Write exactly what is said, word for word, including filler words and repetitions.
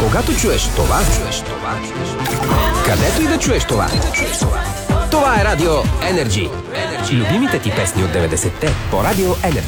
Когато чуеш това, чуеш това, където и да чуеш това. Това е Радио Енерджи. Любимите ти песни от деветдесетте по Радио Енерджи.